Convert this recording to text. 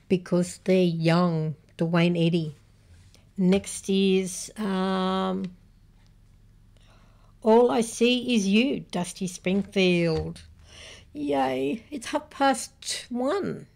because they're young. Dwayne Eddy. Next is All I See Is You, Dusty Springfield. Yay, it's 1:30.